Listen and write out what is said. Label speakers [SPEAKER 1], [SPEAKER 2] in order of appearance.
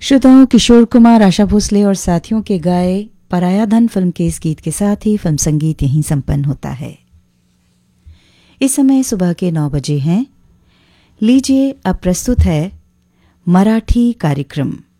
[SPEAKER 1] श्रोताओं, किशोर कुमार, आशा भोसले और साथियों के गाए पराया धन फिल्म के इस गीत के साथ ही फिल्म संगीत यहीं संपन्न होता है। इस समय सुबह के 9 बजे हैं। लीजिए अब प्रस्तुत है मराठी कार्यक्रम।